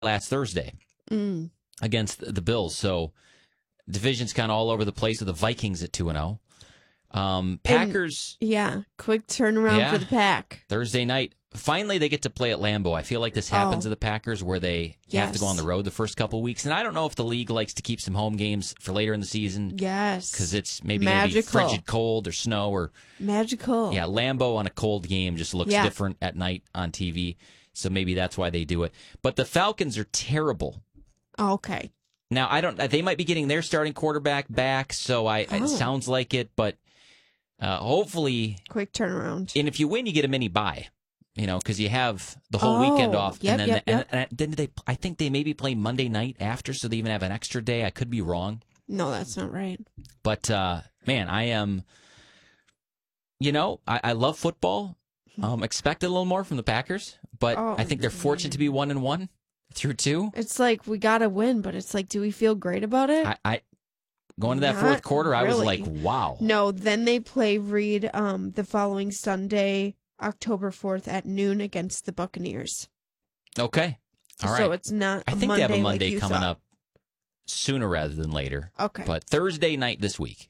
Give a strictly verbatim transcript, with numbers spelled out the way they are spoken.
last Thursday Mm. against the Bills. So division's kind of all over the place with the Vikings at two and oh. Um, Packers. And, yeah, quick turnaround yeah, for the Pack. Thursday night. Finally, they get to play at Lambeau. I feel like this happens Oh. to the Packers where they yes. have to go on the road the first couple of weeks. And I don't know if the league likes to keep some home games for later in the season. Yes. Because it's maybe going to be frigid cold or snow. or Magical. Yeah, Lambeau on a cold game just looks yeah. different at night on T V. So maybe that's why they do it. But the Falcons are terrible. Okay. Now, I don't. They might be getting their starting quarterback back, so I Oh. it sounds like it. But uh, hopefully, quick turnaround. And if you win, you get a mini bye. You know, because you have the whole oh, weekend off, yep, and then yep, yep. And, and then they. I think they maybe play Monday night after, so they even have an extra day. I could be wrong. No, that's not right. But uh, man, I am. You know, I, I love football. Um, expect a little more from the Packers, but oh, I think they're fortunate to be one and one through two. It's like we gotta win, but it's like, do we feel great about it? I, I going to that Not fourth quarter, I was really. like, wow. No, then they play Reed um the following Sunday, October fourth at noon against the Buccaneers. Okay, all right. So it's not. I a think Monday they have a like Monday you coming thought. up sooner rather than later. Okay, but Thursday night this week.